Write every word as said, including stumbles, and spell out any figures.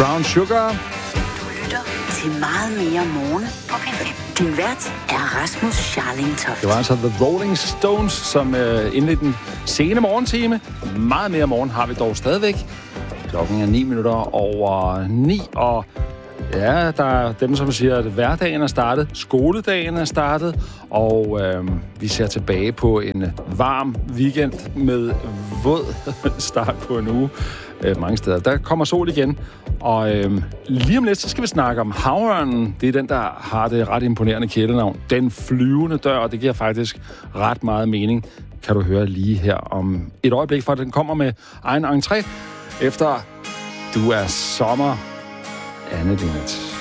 Brown Sugar. Du lytter til Meget mere morgen på P fem. Din vært er Rasmus Scharling Toft. Det var altså The Rolling Stones, som øh, indledte den sene morgentime. Meget mere morgen har vi dog stadigvæk. Klokken er ni minutter over ni, og ja, der er dem, som siger, at hverdagen er startet, skoledagen er startet, og øh, vi ser tilbage på en varm weekend med våd start på en uge øh, mange steder. Der kommer sol igen, og øh, lige om lidt, så skal vi snakke om havørnen. Det er den, der har det ret imponerende kælenavn. Den flyvende dør, og det giver faktisk ret meget mening, kan du høre lige her om et øjeblik, for den kommer med egen entré efter Du er sommer, Anne Linnet.